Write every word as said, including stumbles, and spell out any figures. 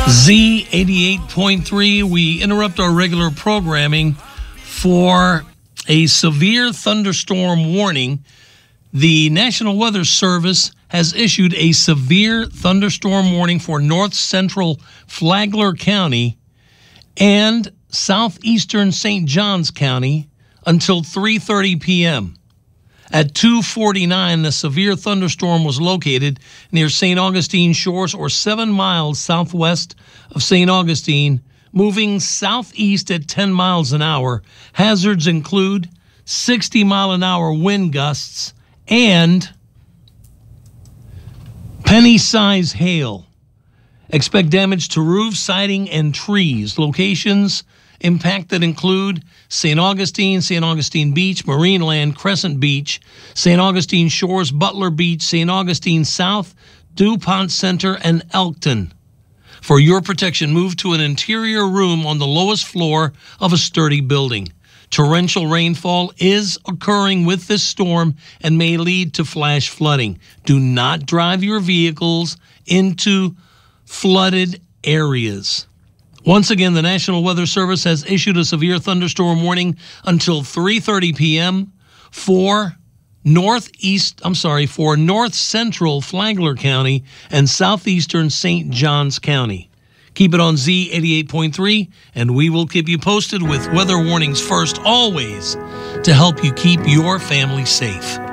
Z eighty-eight point three, we interrupt our regular programming for a severe thunderstorm warning. The National Weather Service has issued a severe thunderstorm warning for north central Flagler County and southeastern Saint Johns County until three thirty p.m. At two forty-nine, the severe thunderstorm was located near Saint Augustine Shores, or seven miles southwest of Saint Augustine, moving southeast at ten miles an hour. Hazards include sixty mile an hour wind gusts and penny-size hail. Expect damage to roofs, siding, and trees. Locations impacted include Saint Augustine, Saint Augustine Beach, Marineland, Crescent Beach, Saint Augustine Shores, Butler Beach, Saint Augustine South, DuPont Center, and Elkton. For your protection, move to an interior room on the lowest floor of a sturdy building. Torrential rainfall is occurring with this storm and may lead to flash flooding. Do not drive your vehicles into flooded areas. Once again, the National Weather Service has issued a severe thunderstorm warning until three thirty p.m. for northeast, I'm sorry, for north central Flagler County and southeastern Saint Johns County. Keep it on Z eighty-eight point three, and we will keep you posted with weather warnings first, always, to help you keep your family safe.